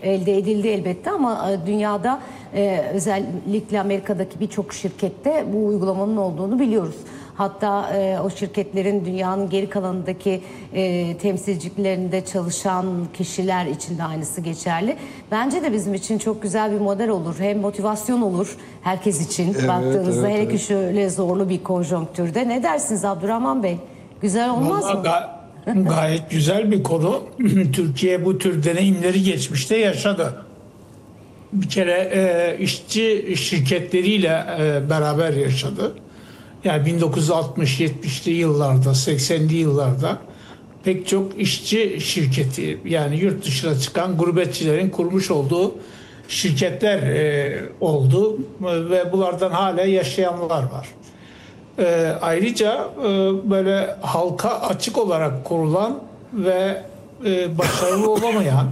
elde edildi elbette ama dünyada özellikle Amerika'daki birçok şirkette bu uygulamanın olduğunu biliyoruz. Hatta o şirketlerin dünyanın geri kalanındaki temsilciliklerinde çalışan kişiler için de aynısı geçerli. Bence de bizim için çok güzel bir model olur. Hem motivasyon olur herkes için baktığınızda, hele ki şöyle zorlu bir konjonktürde. Ne dersiniz Abdurrahman Bey? Güzel olmaz mı? Gayet güzel bir konu. Türkiye bu tür deneyimleri geçmişte yaşadı. Bir kere işçi şirketleriyle beraber yaşadı. Yani 1960-70'li yıllarda, 80'li yıllarda pek çok işçi şirketi, yani yurt dışına çıkan gurbetçilerin kurmuş olduğu şirketler oldu ve bunlardan hala yaşayanlar var. Ayrıca böyle halka açık olarak kurulan ve başarılı olamayan,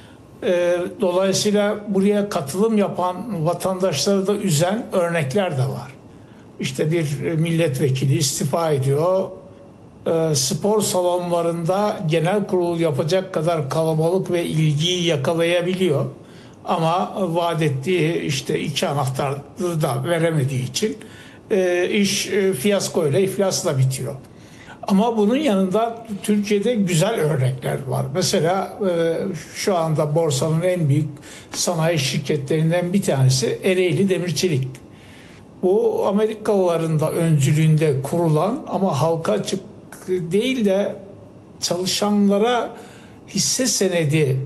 dolayısıyla buraya katılım yapan vatandaşları da üzen örnekler de var. İşte bir milletvekili istifa ediyor, spor salonlarında genel kurul yapacak kadar kalabalık ve ilgiyi yakalayabiliyor. Ama vaat ettiği işte 2 anahtarı da veremediği için iş fiyaskoyla, iflasla bitiyor. Ama bunun yanında Türkiye'de güzel örnekler var. Mesela şu anda borsanın en büyük sanayi şirketlerinden bir tanesi Ereğli Demir Çelik. Bu Amerikalıların da öncülüğünde kurulan ama halka açık değil de çalışanlara hisse senedi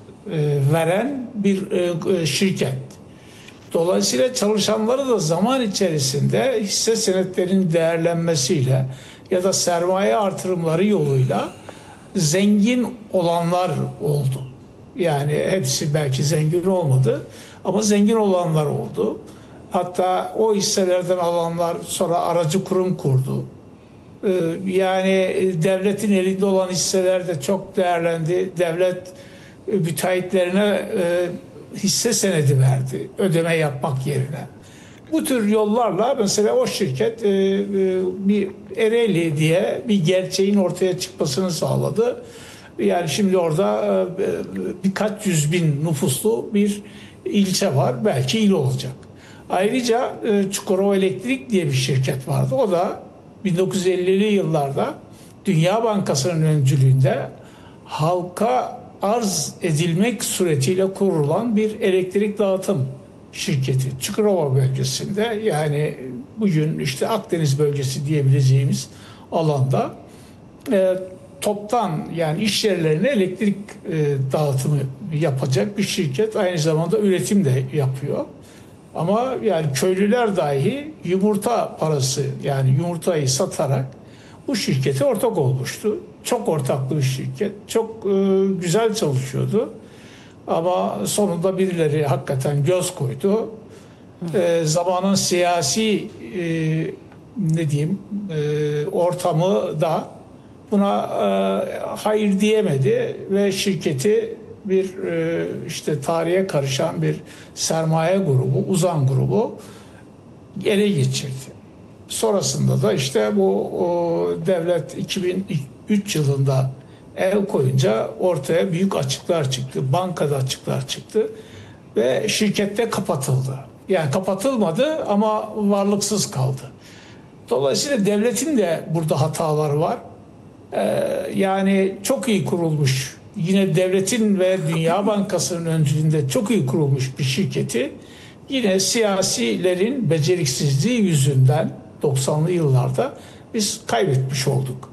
veren bir şirket. Dolayısıyla çalışanları da zaman içerisinde hisse senetlerinin değerlenmesiyle ya da sermaye artırımları yoluyla zengin olanlar oldu. Yani hepsi belki zengin olmadı ama zengin olanlar oldu. Hatta o hisselerden alanlar sonra aracı kurum kurdu. Yani devletin elinde olan hisseler de çok değerlendi. Devlet müteahhitlerine hisse senedi verdi ödeme yapmak yerine. Bu tür yollarla mesela o şirket bir Ereğli diye bir gerçeğin ortaya çıkmasını sağladı. Yani şimdi orada birkaç yüz bin nüfuslu bir ilçe var. Belki il olacak. Ayrıca Çukurova Elektrik diye bir şirket vardı. O da 1950'li yıllarda Dünya Bankası'nın öncülüğünde halka arz edilmek suretiyle kurulan bir elektrik dağıtım şirketi. Çukurova bölgesinde, yani bugün işte Akdeniz bölgesi diyebileceğimiz alanda toptan, yani iş yerlerine elektrik dağıtımı yapacak bir şirket. Aynı zamanda üretim de yapıyor. Ama yani köylüler dahi yumurta parası, yani yumurtayı satarak bu şirkete ortak olmuştu. Çok ortaklı bir şirket. Çok güzel çalışıyordu. Ama sonunda birileri hakikaten göz koydu. Zamanın siyasi ne diyeyim ortamı da buna hayır diyemedi ve şirketi bir işte tarihe karışan bir sermaye grubu, uzan grubu ele geçirdi. Sonrasında da işte bu devlet 2003 yılında el koyunca ortaya büyük açıklar çıktı. Bankada açıklar çıktı ve şirkette kapatıldı. Yani kapatılmadı ama varlıksız kaldı. Dolayısıyla devletin de burada hataları var. Yani çok iyi kurulmuş, yine devletin ve Dünya Bankası'nın öncülüğünde çok iyi kurulmuş bir şirketi yine siyasilerin beceriksizliği yüzünden 90'lı yıllarda biz kaybetmiş olduk.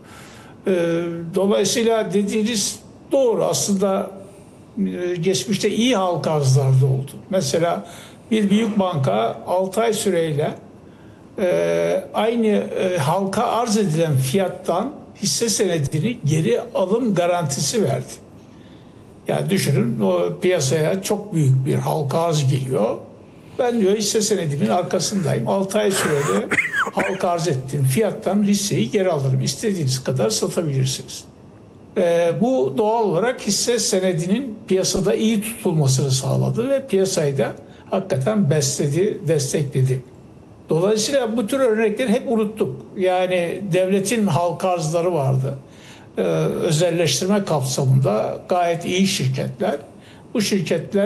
Dolayısıyla dediğiniz doğru, aslında geçmişte iyi halka arzlarda oldu. Mesela bir büyük banka 6 ay süreyle aynı halka arz edilen fiyattan hisse senedini geri alım garantisi verdi. Yani düşünün, o piyasaya çok büyük bir halka arz geliyor. Ben diyor hisse senedimin arkasındayım. 6 ay sürede halka arz ettiğim fiyattan hisseyi geri alırım. İstediğiniz kadar satabilirsiniz. Bu doğal olarak hisse senedinin piyasada iyi tutulmasını sağladı ve piyasayı da hakikaten besledi, destekledi. Dolayısıyla bu tür örnekleri hep unuttuk. Yani devletin halka arzları vardı. Özelleştirme kapsamında gayet iyi şirketler. Bu şirketler